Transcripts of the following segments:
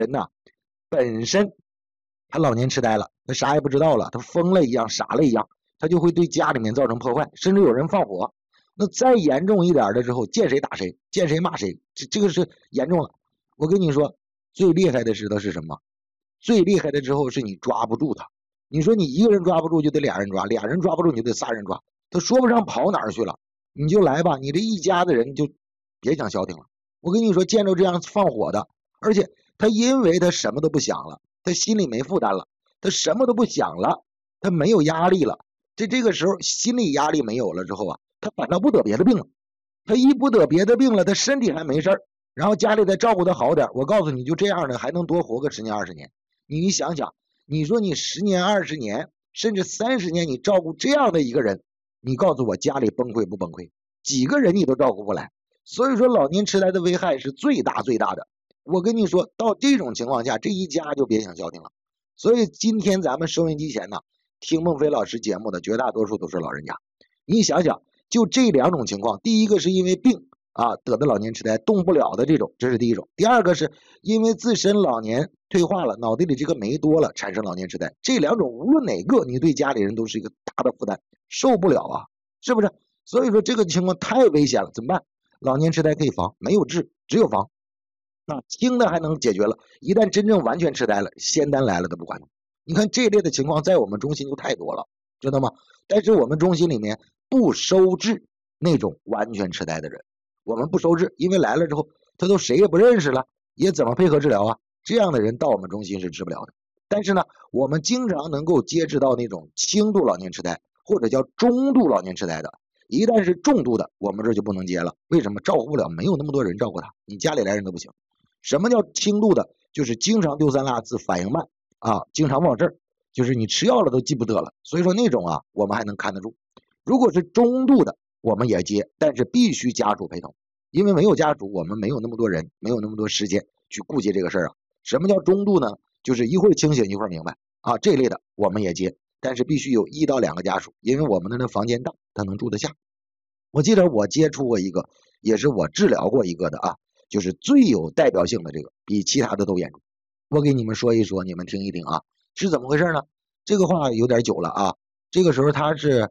人呐，本身他老年痴呆了，他啥也不知道了，他疯了一样，傻了一样，他就会对家里面造成破坏，甚至有人放火。那再严重一点的之后，见谁打谁，见谁骂谁，这个是严重了。我跟你说，最厉害的知道是什么？最厉害的之后是你抓不住他。你说你一个人抓不住，就得俩人抓，俩人抓不住，你就得仨人抓。他说不上跑哪儿去了，你就来吧，你这一家子人就别想消停了。我跟你说，见着这样放火的，而且他因为他什么都不想了，他心里没负担了，他什么都不想了，他没有压力了。这个时候心理压力没有了之后啊，他反倒不得别的病了。他一不得别的病了，他身体还没事儿，然后家里再照顾他好点，我告诉你，就这样的还能多活个10年20年。你想想，你说你10年20年，甚至30年，你照顾这样的一个人，你告诉我家里崩溃不崩溃？几个人你都照顾不来。所以说老年痴呆的危害是最大最大的。我跟你说，到这种情况下，这一家就别想消停了。所以今天咱们收音机前呢，听孟非老师节目的绝大多数都是老人家。你想想，就这2种情况，第一个是因为病啊得的老年痴呆动不了的这种，这是第一种。第二个是因为自身老年退化了，脑袋里这个酶多了，产生老年痴呆。这2种无论哪个，你对家里人都是一个大的负担，受不了啊，是不是？所以说这个情况太危险了，怎么办？老年痴呆可以防，没有治，只有防。那轻的还能解决了，一旦真正完全痴呆了，仙丹来了都不管。你看这类的情况在我们中心就太多了，知道吗？但是我们中心里面不收治那种完全痴呆的人，我们不收治，因为来了之后他都谁也不认识了，也怎么配合治疗啊？这样的人到我们中心是治不了的。但是呢，我们经常能够接治到那种轻度老年痴呆或者叫中度老年痴呆的。一旦是重度的，我们这就不能接了。为什么？照顾不了，没有那么多人照顾他，你家里来人都不行。什么叫轻度的？就是经常丢三落四，反应慢啊，经常忘事儿，就是你吃药了都记不得了。所以说那种啊，我们还能看得住。如果是中度的，我们也接，但是必须家属陪同，因为没有家属，我们没有那么多人，没有那么多时间去顾及这个事儿啊。什么叫中度呢？就是一会儿清醒一会儿明白啊，这类的我们也接，但是必须有1到2个家属，因为我们的那房间大，他能住得下。我记得我接触过一个，也是我治疗过一个的啊，就是最有代表性的这个，比其他的都严重。我给你们说一说，你们听一听啊，是怎么回事呢？这个话有点久了啊，这个时候他是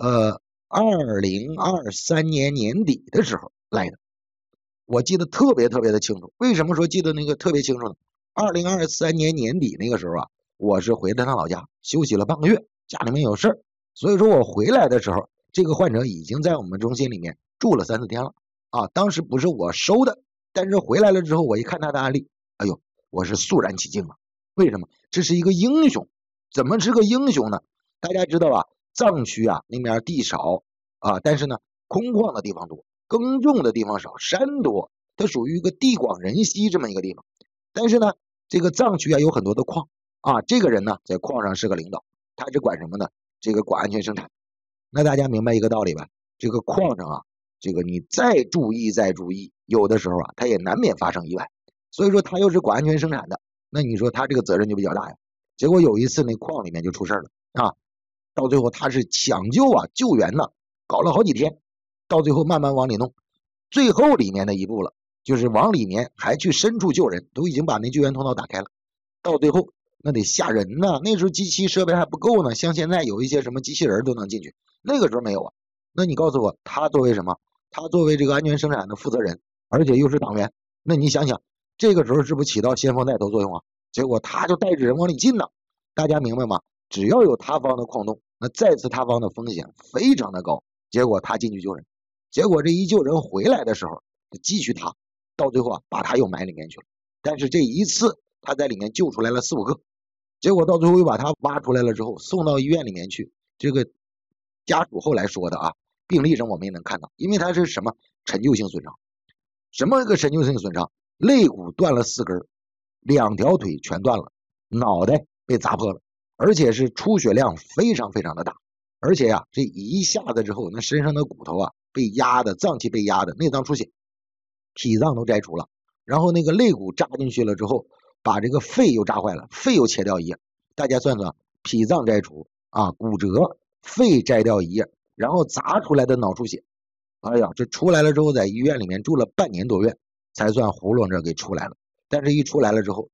2023年年底的时候来的，我记得特别的清楚。为什么说记得那个特别清楚呢？2023年年底那个时候啊，我是回了趟老家，休息了半个月，家里面有事儿，所以说我回来的时候，这个患者已经在我们中心里面住了3、4天了啊。当时不是我收的，但是回来了之后，我一看他的案例，哎呦，我是肃然起敬了。为什么？这是一个英雄。怎么是个英雄呢？大家知道啊，藏区啊那边地少啊，但是呢空旷的地方多，耕种的地方少，山多，它属于一个地广人稀这么一个地方。但是呢，这个藏区啊有很多的矿啊，这个人呢在矿上是个领导，他是管什么呢？这个管安全生产。那大家明白一个道理吧？这个矿上啊，这个你再注意，有的时候啊，它也难免发生意外。所以说他又是管安全生产的，那你说他这个责任就比较大呀。结果有一次那矿里面就出事了啊，到最后他是抢救啊救援呢，搞了好几天，到最后慢慢往里弄，最后里面的一步了，就是往里面还去深处救人，都已经把那救援通道打开了。到最后那得吓人呢，那时候机器设备还不够呢，像现在有一些什么机器人都能进去，那个时候没有啊。那你告诉我，他作为什么？他作为这个安全生产的负责人，而且又是党员，那你想想，这个时候是不是起到先锋带头作用啊？结果他就带着人往里进呢。大家明白吗？只要有塌方的矿洞，那再次塌方的风险非常的高。结果他进去救人，结果这一救人回来的时候，继续塌，到最后啊，把他又埋里面去了。但是这一次他在里面救出来了4、5个，结果到最后又把他挖出来了之后，送到医院里面去。这个家属后来说的啊，病历上我们也能看到，因为他是什么陈旧性损伤，什么个陈旧性损伤？肋骨断了4根，2条腿全断了，脑袋被砸破了，而且是出血量非常的大，而且呀，这一下子之后，那身上的骨头啊被压的，脏器被压的，内脏出血，脾脏都摘除了，然后那个肋骨扎进去了之后，把这个肺又扎坏了，肺又切掉一页。大家算算，脾脏摘除啊，骨折，肺摘掉一页，然后砸出来的脑出血。哎呀，这出来了之后，在医院里面住了半年多月，才算囫囵着给出来了。但是一出来了之后，